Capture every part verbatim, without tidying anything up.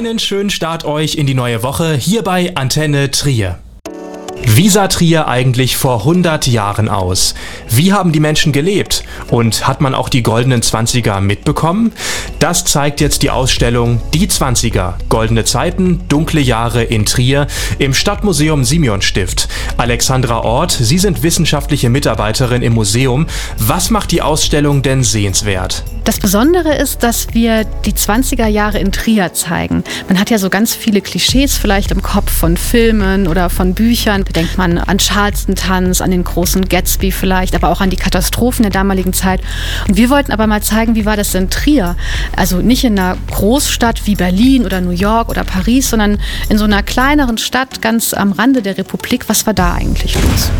Einen schönen Start euch in die neue Woche hier bei Antenne Trier. Wie sah Trier eigentlich vor hundert Jahren aus? Wie haben die Menschen gelebt? Und hat man auch die goldenen Zwanziger mitbekommen? Das zeigt jetzt die Ausstellung Die Zwanziger. Goldene Zeiten, dunkle Jahre in Trier im Stadtmuseum Simeonstift. Alexandra Ort, Sie sind wissenschaftliche Mitarbeiterin im Museum. Was macht die Ausstellung denn sehenswert? Das Besondere ist, dass wir die zwanziger Jahre in Trier zeigen. Man hat ja so ganz viele Klischees vielleicht im Kopf von Filmen oder von Büchern. Da denkt man an Charleston-Tanz, an den großen Gatsby vielleicht, aber auch an die Katastrophen der damaligen Zeit. Und wir wollten aber mal zeigen, wie war das in Trier? Also nicht in einer Großstadt wie Berlin oder New York oder Paris, sondern in so einer kleineren Stadt ganz am Rande der Republik. Was war da eigentlich los?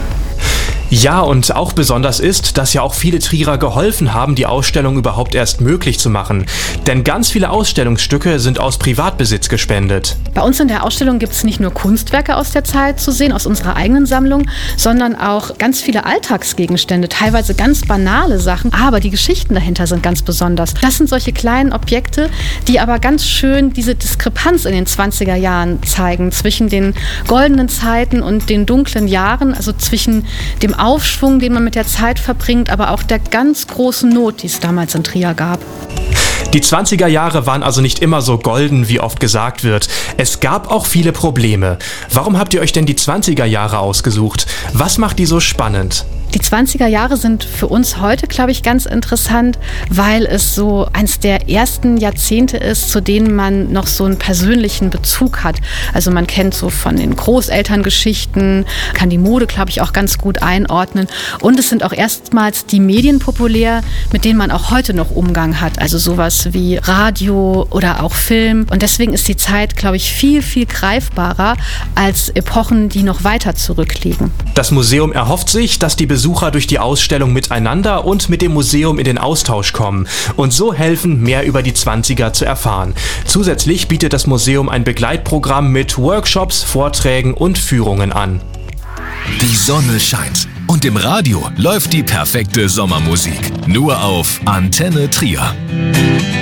Ja, und auch besonders ist, dass ja auch viele Trierer geholfen haben, die Ausstellung überhaupt erst möglich zu machen. Denn ganz viele Ausstellungsstücke sind aus Privatbesitz gespendet. Bei uns in der Ausstellung gibt es nicht nur Kunstwerke aus der Zeit zu sehen, aus unserer eigenen Sammlung, sondern auch ganz viele Alltagsgegenstände, teilweise ganz banale Sachen, aber die Geschichten dahinter sind ganz besonders. Das sind solche kleinen Objekte, die aber ganz schön diese Diskrepanz in den zwanziger Jahren zeigen, zwischen den goldenen Zeiten und den dunklen Jahren, also zwischen dem Aufschwung, den man mit der Zeit verbringt, aber auch der ganz großen Not, die es damals in Trier gab. Die zwanziger Jahre waren also nicht immer so golden, wie oft gesagt wird. Es gab auch viele Probleme. Warum habt ihr euch denn die zwanziger Jahre ausgesucht? Was macht die so spannend? Die zwanziger Jahre sind für uns heute, glaube ich, ganz interessant, weil es so eins der ersten Jahrzehnte ist, zu denen man noch so einen persönlichen Bezug hat. Also man kennt so von den Großelterngeschichten, kann die Mode, glaube ich, auch ganz gut einordnen. Und es sind auch erstmals die Medien populär, mit denen man auch heute noch Umgang hat. Also sowas wie Radio oder auch Film. Und deswegen ist die Zeit, glaube ich, viel, viel greifbarer als Epochen, die noch weiter zurückliegen. Das Museum erhofft sich, dass die Besucher durch die Ausstellung miteinander und mit dem Museum in den Austausch kommen und so helfen, mehr über die Zwanziger zu erfahren. Zusätzlich bietet das Museum ein Begleitprogramm mit Workshops, Vorträgen und Führungen an. Die Sonne scheint und im Radio läuft die perfekte Sommermusik. Nur auf Antenne Trier.